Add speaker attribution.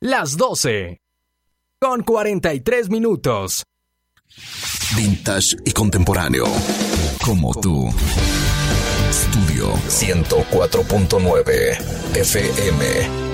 Speaker 1: las 12:43.
Speaker 2: Vintage y contemporáneo, como tú. Estudio 104.9 FM.